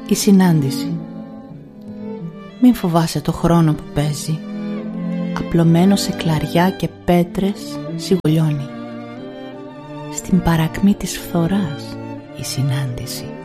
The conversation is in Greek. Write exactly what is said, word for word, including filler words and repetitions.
Η συνάντηση. Μην φοβάσαι το χρόνο που παίζει, απλωμένο σε κλαριά και πέτρες σιγουλιώνει. Στην παρακμή της φθοράς η συνάντηση.